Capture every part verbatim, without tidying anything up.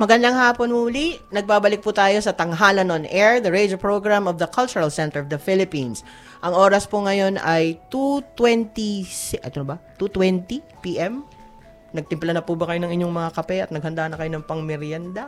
Magandang hapon muli. Nagbabalik po tayo sa Tanghalan on Air, the radio program of the Cultural Center of the Philippines. Ang oras po ngayon ay two twenty, ano ba? two twenty p m. Nagtimpla na po ba kayo ng inyong mga kape at naghanda na kayo ng pangmerienda?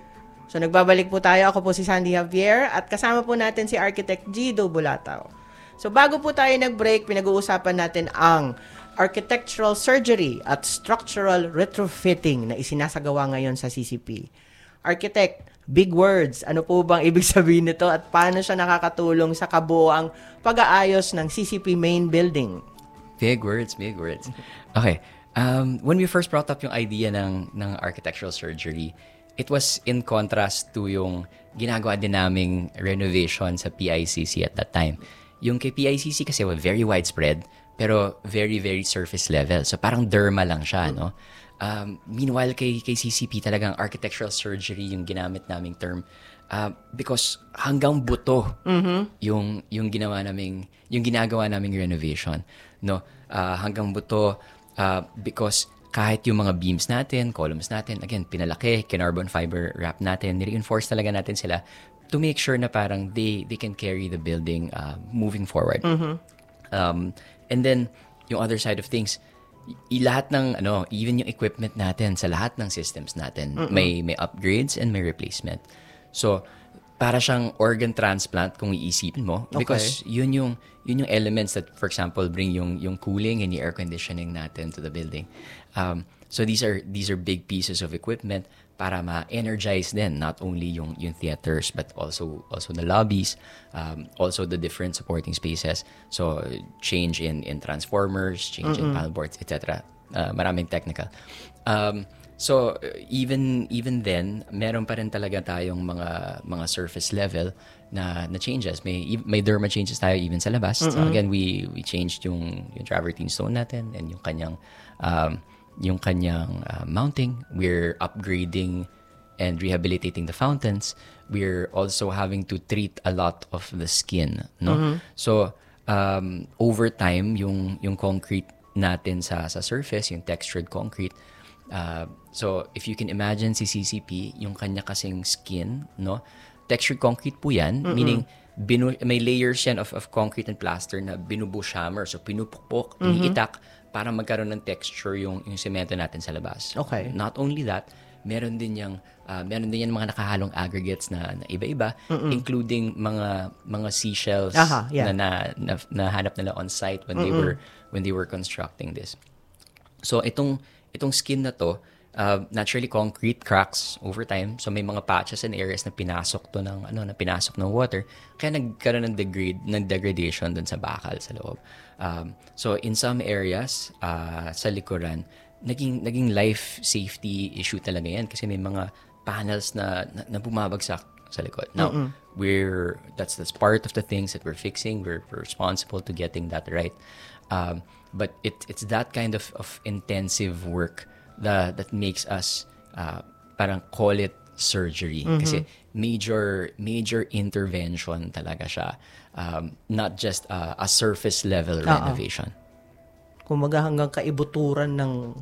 So nagbabalik po tayo. Ako po si Sandy Javier at kasama po natin si Architect Gido Bulataw. So bago po tayo nag-break, pinag-uusapan natin ang architectural surgery at structural retrofitting na isinasagawa ngayon sa C C P. Architect, big words. Ano po bang ibig sabihin nito at paano siya nakakatulong sa kabuoang pag-aayos ng C C P main building? Big words, big words. Okay. Um, when we first brought up yung idea ng, ng architectural surgery, it was in contrast to yung ginagawa din naming renovation sa P I C C at that time. Yung kay P I C C kasi was very widespread, pero very, very surface level. So parang derma lang siya, no? Um, meanwhile, kay, kay C C P talagang architectural surgery yung ginamit naming term uh, because hanggang buto mm-hmm. yung, yung ginawa naming, yung ginagawa naming renovation, no? Uh, hanggang buto uh, because kahit yung mga beams natin, columns natin, again, pinalaki, kinarbon fiber wrap natin, nireinforce talaga natin sila to make sure na parang they, they can carry the building uh, moving forward. Mm-hmm. Um, And then, yung other side of things, i- lahat ng, ano, even yung equipment natin sa lahat ng systems natin, Mm-mm. may may upgrades and may replacement. So, para siyang organ transplant kung iisipin mo. Okay. Because yun yung, yun yung elements that, for example, bring yung, yung cooling and yung air conditioning natin to the building. Um, so, these are these are big pieces of equipment para ma-energize din not only yung yung theaters but also also the lobbies, um, also the different supporting spaces. So change in in transformers, change Mm-mm. in panel boards, et cetera. Uh, maraming technical. Um, so even even then, meron pa rin talaga tayong mga mga surface level na na changes. May may derma changes tayo even sa labas. So again, we we changed yung yung travertine stone natin and yung kanyang um, yung kanyang uh, mounting. We're upgrading and rehabilitating the fountains. We're also having to treat a lot of the skin, no? Mm-hmm. So um, over time, yung yung concrete natin sa sa surface, yung textured concrete. Uh, so if you can imagine si C C P, yung kanya kasing skin, no? Textured concrete po yan, mm-hmm. meaning binu- may layers yan of of concrete and plaster na binubush hammer, so pinupukpok, mm-hmm. iniitak para magkaroon ng texture yung yung semento natin sa labas. Okay. Not only that, meron din yung uh, meron din yan mga nakahalong aggregates na, na iba-iba, Mm-mm. including mga mga seashells Aha, yeah. na, na, na nahanap nila on site when Mm-mm. they were when they were constructing this. So itong itong skin na to, uh, naturally concrete cracks over time. So may mga patches and areas na pinasok to ng ano na pinasok ng water, kaya nagkaroon ng degrade ng degradation dun sa bakal sa loob. Um, so in some areas uh, sa likuran, naging naging life safety issue talaga yan kasi may mga panels na na, na bumabagsak sa likod. Now, Mm-mm. we're that's that's part of the things that we're fixing. We're, we're responsible to getting that right. Um, but it it's that kind of, of intensive work that that makes us uh, parang call it surgery mm-hmm. kasi major major intervention talaga siya. Um, not just uh, a surface level Uh-oh. renovation. Kumaga hanggang kaibuturan ng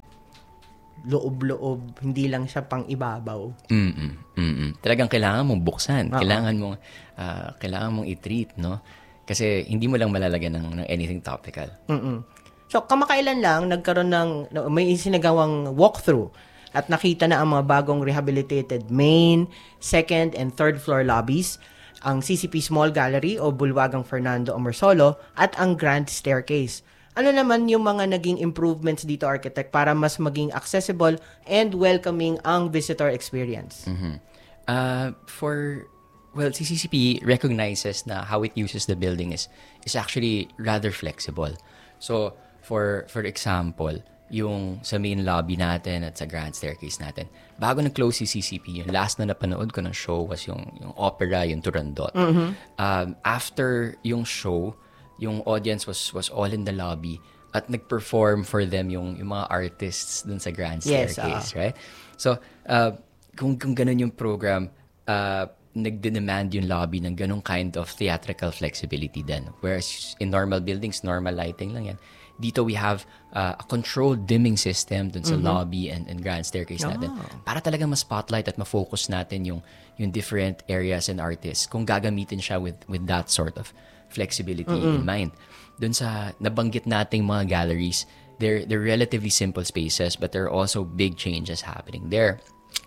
loob-loob, hindi lang siya pang ibabaw. Mm-mm, mm-mm. Talagang kailangan mong buksan, Uh-oh. kailangan mong uh, kailangan mong i-treat, no? Kasi hindi mo lang malalagyan ng, ng anything topical. Mm-mm. So kamakailan lang nagkaroon ng may isinagawang walkthrough at nakita na ang mga bagong rehabilitated main, second and third floor lobbies, ang C C P Small Gallery o Bulwagang Fernando Omersolo at ang Grand Staircase. Ano naman yung mga naging improvements dito, Architect, para mas maging accessible and welcoming ang visitor experience? Mm-hmm. Uh, for, well, si C C P recognizes na how it uses the building is is actually rather flexible. So, for for example, yung sa main lobby natin at sa Grand Staircase natin, bago nag-close si C C P, yung last na napanood ko ng show was yung, yung opera, yung Turandot. Mm-hmm. Um, after yung show, yung audience was was all in the lobby at nag-perform for them yung, yung mga artists dun sa Grand Staircase, yes, uh. right? So, uh, kung, kung ganun yung program, uh, nagde-demand yung lobby ng ganung kind of theatrical flexibility din. Whereas in normal buildings, normal lighting lang yan. dito we have uh, a controlled dimming system dun sa mm-hmm. lobby and, and grand staircase oh. natin. Para talaga ma-spotlight at ma-focus natin yung, yung different areas and artists kung gagamitin siya with, with that sort of flexibility mm-hmm. in mind. Dun sa nabanggit nating mga galleries, they're, they're relatively simple spaces but there are also big changes happening there.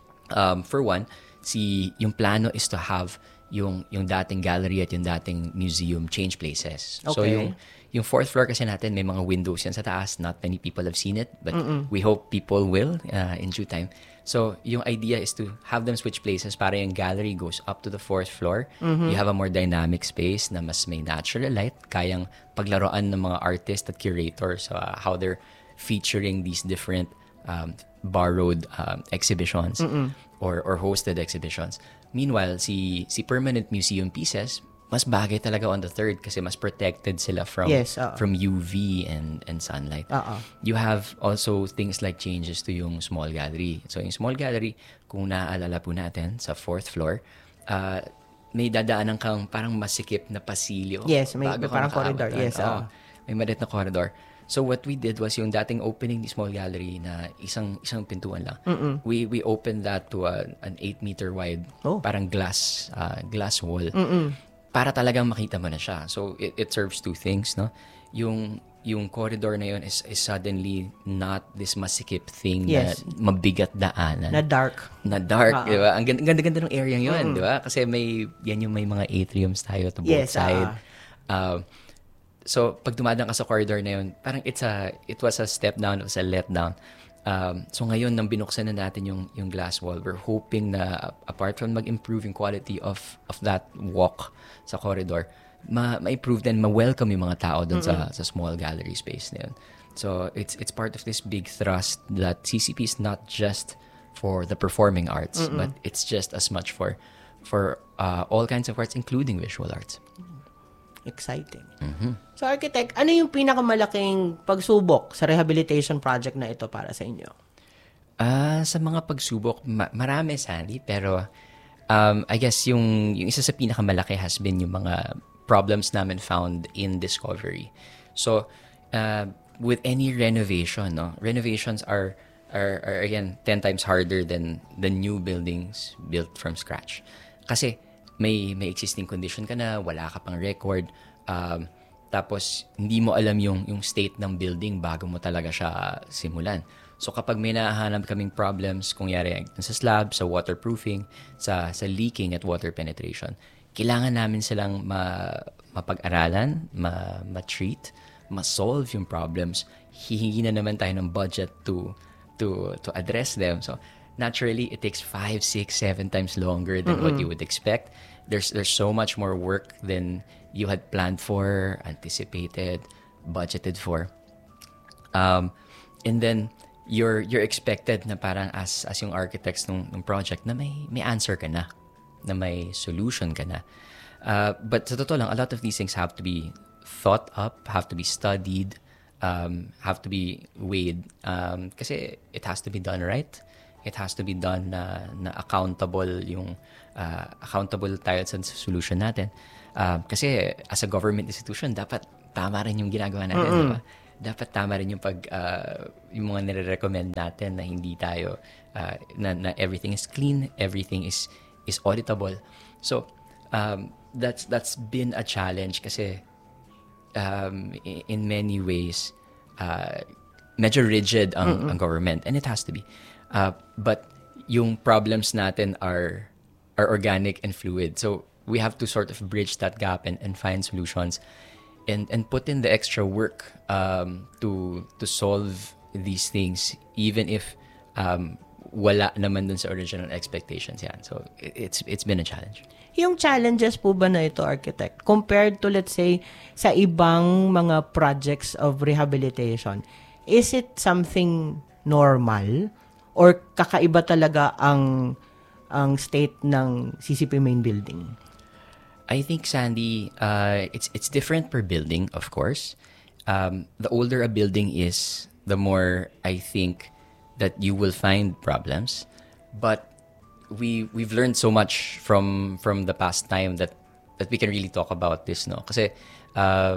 Um, for one, si yung plano is to have yung yung dating gallery at yung dating museum change places. Okay. So yung yung fourth floor kasi natin may mga windows yan sa taas. Not many people have seen it, but Mm-mm. we hope people will uh, in due time. So yung idea is to have them switch places para yung gallery goes up to the fourth floor. Mm-hmm. You have a more dynamic space na mas may natural light, kayang paglaruan ng mga artists at curators, uh, how they're featuring these different um, borrowed um, exhibitions Mm-mm. or or hosted exhibitions. Meanwhile, si si permanent museum pieces, mas bagay talaga on the third kasi mas protected sila from yes, uh-uh. from U V and and sunlight. Uh-uh. You have also things like changes to yung small gallery. So yung small gallery, kung naaalala po natin sa fourth floor, uh, may dadaanan kang parang masikip na pasilyo. Yes, may, may parang corridor. Yes, uh-uh. oh, may maliit na corridor. So what we did was yung dating opening ni small gallery na isang isang pintuan lang. Mm-mm. We we opened that to a, an eight meter wide oh. parang glass uh, glass wall. Mm-mm. Para talagang makita mo na siya. So it, it serves two things, no? Yung yung corridor na yun is, is suddenly not this masikip thing yes. na mabigat daanan. Na dark. Na dark, uh-huh. di ba? Ang ganda-ganda ng area yun, mm-hmm. di ba? Kasi may yan yung may mga atriums tayo to both yes, side. Uh-huh. Uh, So, pag dumadaan ka sa corridor na yun, parang it's a, it was a step down, it was a let down. Um, so, ngayon, nang binuksan na natin yung, yung glass wall, we're hoping na, apart from mag-improve yung quality of, of that walk sa corridor, ma- ma-improve din, ma-welcome yung mga tao dun mm-hmm. sa, sa small gallery space na yun. So, it's, it's part of this big thrust that C C P is not just for the performing arts, mm-hmm. but it's just as much for, for uh, all kinds of arts, including visual arts. Exciting. Mm-hmm. So, Architect, ano yung pinakamalaking pagsubok sa rehabilitation project na ito para sa inyo? Ah, uh, sa mga pagsubok, ma- marami, Sandy, pero um, I guess yung, yung isa sa pinakamalaki has been yung mga problems namin found in discovery. So, uh, with any renovation, no, renovations are, are, are again, ten times harder than the new buildings built from scratch. Kasi, may may existing condition ka na, wala ka pang record, um, tapos hindi mo alam yung yung state ng building bago mo talaga siya simulan. So kapag may nahahanap kaming problems, kung yari sa slab, sa waterproofing, sa sa leaking at water penetration, kailangan namin silang ma, mapag-aralan, ma, ma-treat, ma-solve yung problems. Hihingi na naman tayo ng budget to to to address them. So naturally, it takes five, six, seven times longer than Mm-mm. what you would expect. There's there's so much more work than you had planned for, anticipated, budgeted for. Um, and then you're you're expected na parang as as yung architects ng, ng project na may may answer ka na, na may solution ka na. Uh, but sa totoo lang, a lot of these things have to be thought up, have to be studied, um, have to be weighed. Um, kasi it has to be done right. It has to be done na, na accountable yung uh, accountable tayo sa solution natin. Uh, kasi as a government institution, dapat tama rin yung ginagawa natin, mm-hmm. diba? Dapat tama rin yung pag uh, yung mga nire-recommend natin na hindi tayo uh, na, na everything is clean, everything is is auditable. So um, that's that's been a challenge kasi um, in, in many ways uh, medyo rigid ang, mm-hmm. ang government, and it has to be. Uh, but yung problems natin are are organic and fluid. So we have to sort of bridge that gap and, and find solutions and and put in the extra work um, to to solve these things, even if um, wala naman dun sa original expectations yan. So it, it's it's been a challenge. Yung challenges po ba na ito, Architect, compared to, let's say, sa ibang mga projects of rehabilitation, is it something normal? Or kakaiba talaga ang ang state ng C C P main building? I think, Sandy, uh, it's it's different per building, of course. Um, the older a building is, the more I think that you will find problems. But we we've learned so much from from the past time that that we can really talk about this, no? Kasi uh,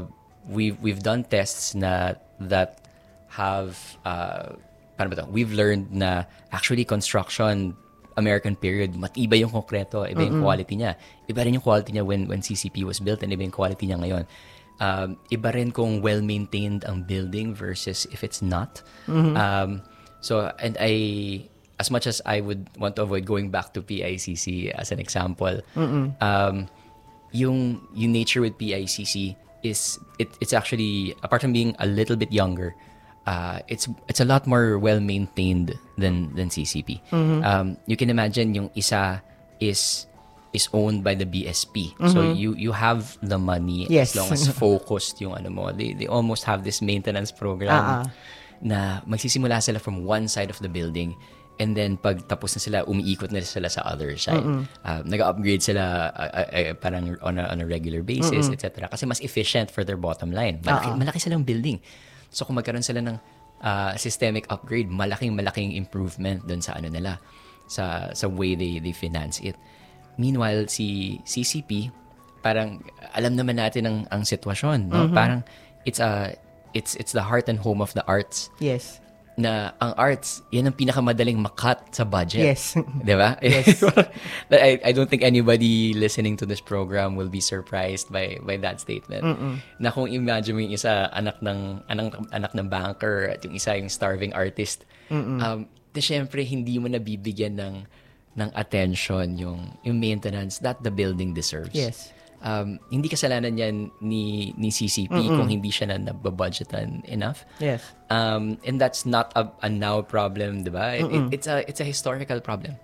we've we've done tests na that have uh, paano ba to? We've learned na actually construction American period, matibay yung konkreto, iba yung quality niya. Iba rin yung quality niya when when C C P was built and iba yung quality niya ngayon. Um, iba rin kung well-maintained ang building versus if it's not. Mm-hmm. Um, so, and I, as much as I would want to avoid going back to P I C C as an example, mm-hmm. um, yung, yung nature with P I C C is, it, it's actually, apart from being a little bit younger, uh, it's it's a lot more well-maintained than than C C P. Mm-hmm. Um, you can imagine yung isa is is owned by the B S P. Mm-hmm. So you you have the money yes. as long as focused yung ano mo. They they almost have this maintenance program uh-uh. na magsisimula sila from one side of the building and then pag tapos na sila, umiikot na sila sa other side. Uh, nag-upgrade sila uh, uh, uh, parang on a, on a regular basis, et cetera. Kasi mas efficient for their bottom line. Malaki, uh-uh. malaki silang building. So kung magkaroon sila ng uh, systemic upgrade, malaking-malaking improvement dun sa ano nila, sa sa way they they finance it. Meanwhile, si C C P, parang alam naman natin ang ang sitwasyon, no? Mm-hmm. Parang it's a it's it's the heart and home of the arts. Yes. Na ang arts, yan ang pinakamadaling makat sa budget. Yes. 'Di ba? Yes. I I don't think anybody listening to this program will be surprised by by that statement. Mm-mm. Na kung imagine mo yung isa anak ng anak anak ng banker at yung isa yung starving artist. Mm-mm. Um, di syempre hindi mo nabibigyan ng ng attention yung yung maintenance that the building deserves. Yes. Um, hindi kasalanan yan ni ni C C P Mm-mm. kung hindi siya na nababudgetan enough. Yes. Um, and that's not a, a now problem, diba? It, it, it's a it's a historical problem.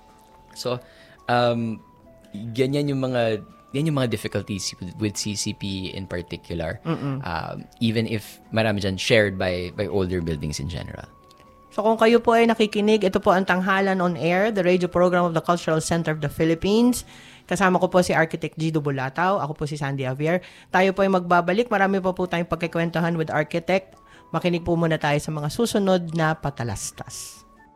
So, um, ganyan yung mga yan yung mga difficulties with, with C C P in particular. Um, even if marami dyan shared by by older buildings in general. So kung kayo po ay nakikinig, ito po ang Tanghalan on Air, the radio program of the Cultural Center of the Philippines. Kasama ko po si Architect G. Bulataw. Ako po si Sandy Javier. Tayo po ay magbabalik. Marami pa po tayong pagkikwentuhan with Architect. Makinig po muna tayo sa mga susunod na patalastas.